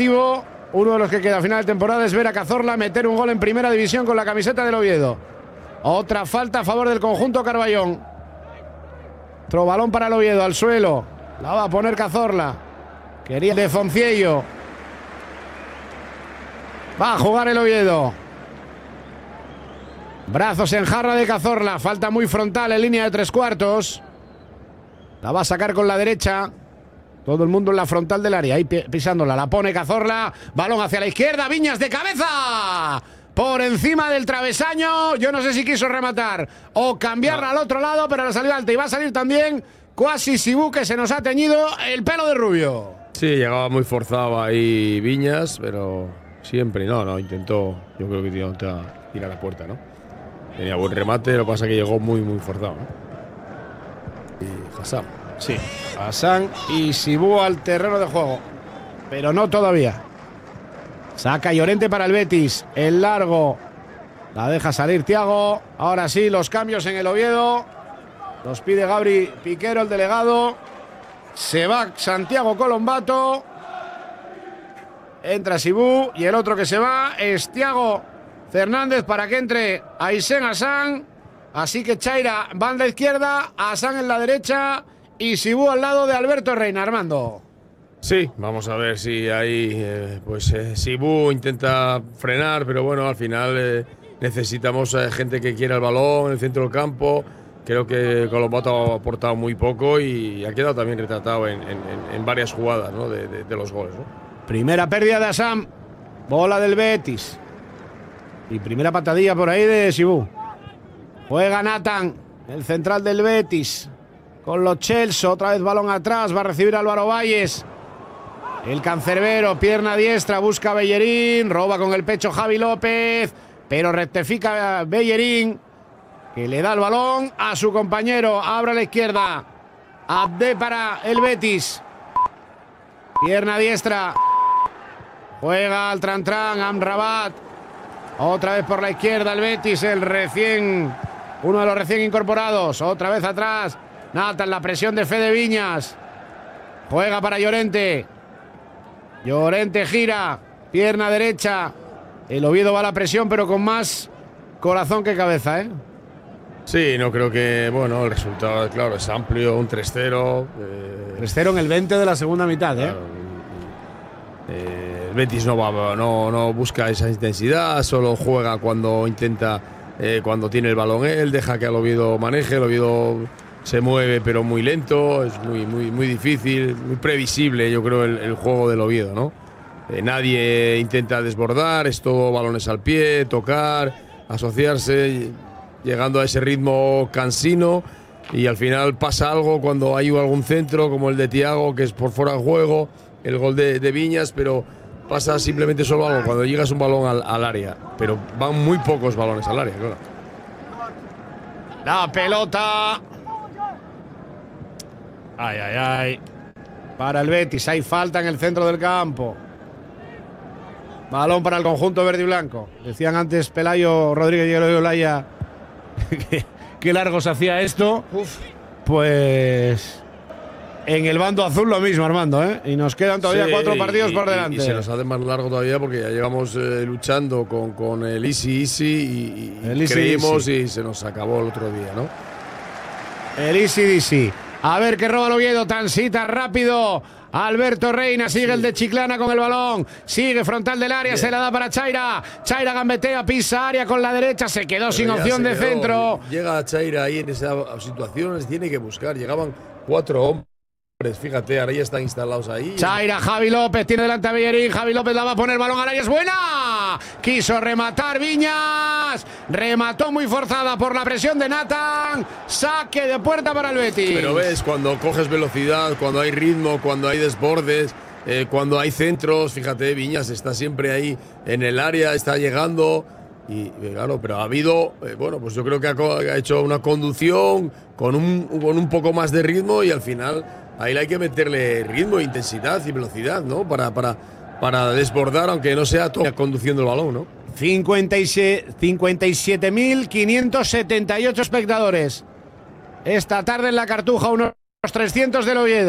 objetivo, uno de los que queda a final de temporada, es ver a Cazorla meter un gol en primera división con la camiseta del Oviedo. Otra falta a favor del conjunto Carballón. Otro balón para el Oviedo, al suelo. La va a poner Cazorla. Quería de Fonciello. Va a jugar el Oviedo. Brazos en jarra de Cazorla. Falta muy frontal en línea de 3/4. La va a sacar con la derecha. Todo el mundo en la frontal del área. Ahí pisándola. La pone Cazorla. Balón hacia la izquierda. Viñas de cabeza. Por encima del travesaño. Yo no sé si quiso rematar o cambiarla al otro lado, pero la salió alta. Y va a salir también Kwasi Sibú, que se nos ha teñido el pelo de rubio. Sí, llegaba muy forzado ahí Viñas, pero siempre, no, intentó, yo creo que intentó tirar a la puerta, ¿no? Tenía buen remate, lo que pasa es que llegó muy forzado, ¿no? Y Hassan. Sí, Hassan y Sibú al terreno de juego, pero no todavía. Saca Llorente para el Betis, el largo, la deja salir Thiago. Ahora sí, los cambios en el Oviedo. Los pide Gabri Piquero, el delegado. Se va Santiago Colombato. Entra Sibú y el otro que se va es Thiago Fernández para que entre Aisen Hassan. Así que Chaira, banda izquierda, Hassan en la derecha y Sibú al lado de Alberto Reina. Armando. Sí, vamos a ver si ahí Sibú intenta frenar, pero bueno, al final necesitamos gente que quiera el balón en el centro del campo. Creo que Colombato ha aportado muy poco y ha quedado también retratado en varias jugadas, ¿no? de los goles, ¿no? Primera pérdida de Hassan. Bola del Betis. Y primera patadilla por ahí de Sibú. Juega Nathan, el central del Betis. Con los Chelsea, otra vez balón atrás. Va a recibir Álvaro Valles. El cancerbero, pierna diestra, busca a Bellerín. Roba con el pecho Javi López. Pero rectifica a Bellerín, que le da el balón a su compañero. Abre a la izquierda. Abde para el Betis. Pierna diestra. Juega al Tran Amrabat. Otra vez por la izquierda el Betis, uno de los recién incorporados. Otra vez atrás. Nathan, la presión de Fede Viñas. Juega para Llorente. Llorente gira. Pierna derecha. El Oviedo va a la presión, pero con más corazón que cabeza, ¿eh? Sí, no creo que, bueno, el resultado, claro, es amplio, un 3-0. 3-0 en el 20 de la segunda mitad, ¿eh? Claro, el Betis no busca esa intensidad, solo juega cuando intenta, cuando tiene el balón él, deja que el Oviedo maneje, el Oviedo se mueve pero muy lento, es muy difícil, muy previsible yo creo el juego del Oviedo, ¿no? Nadie intenta desbordar, es todo balones al pie, tocar, asociarse, llegando a ese ritmo cansino y al final pasa algo cuando hay algún centro como el de Thiago que es por fuera de juego, el gol de Viñas, pero pasa simplemente solo algo cuando llegas un balón al área, pero van muy pocos balones al área, claro. La pelota. Ay. Para el Betis, hay falta en el centro del campo. Balón para el conjunto verde y blanco. Decían antes Pelayo Rodríguez y Eloy Olaya que largo se hacía esto. Pues en el bando azul lo mismo, Armando, ¿eh? Y nos quedan todavía 4 partidos por delante. Y se nos hace más largo todavía porque ya llevamos luchando con el Easy y creímos y se nos acabó el otro día, ¿no? El Easy. A ver qué roba el Oviedo, transita rápido. Alberto Reina, sigue el de Chiclana con el balón. Sigue frontal del área, se la da para Chaira. Chaira gambetea, pisa área con la derecha. Se quedó sin opción de centro. Llega Chaira ahí en esa situación, tiene que buscar. Llegaban 4 hombres. Fíjate, ahora ya están instalados ahí. Chaira, Javi López, tiene delante a Bellerín. Javi López la va a poner balón al área, es buena. Quiso rematar Viñas. Remató muy forzada por la presión de Nathan. Saque de puerta para el Betis. Pero ves, cuando coges velocidad, cuando hay ritmo, cuando hay desbordes, cuando hay centros, fíjate, Viñas está siempre ahí en el área, está llegando. Y claro, pero ha habido, pues yo creo que ha hecho una conducción con un poco más de ritmo y al final ahí hay que meterle ritmo, intensidad y velocidad, ¿no? Para desbordar, aunque no sea todo conduciendo el balón, ¿no? 57.578 espectadores. Esta tarde en la Cartuja, unos 300 del Oviedo.